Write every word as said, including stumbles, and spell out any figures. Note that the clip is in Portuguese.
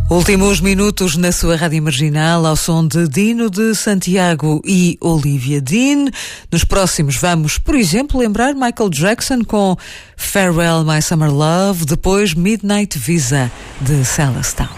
Últimos minutos na sua Rádio Marginal ao som de Dino de Santiago e Olivia Dean. Nos próximos vamos, por exemplo, lembrar Michael Jackson com Farewell My Summer Love, depois Midnight Visa de Celestine.